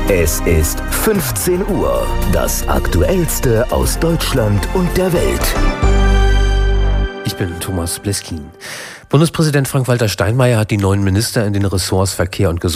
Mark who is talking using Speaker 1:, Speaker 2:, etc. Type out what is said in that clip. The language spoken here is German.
Speaker 1: Es ist 15 Uhr. Das Aktuellste aus Deutschland und der Welt.
Speaker 2: Ich bin Thomas Bleskin. Bundespräsident Frank-Walter Steinmeier hat die neuen Minister in den Ressorts Verkehr und Gesundheit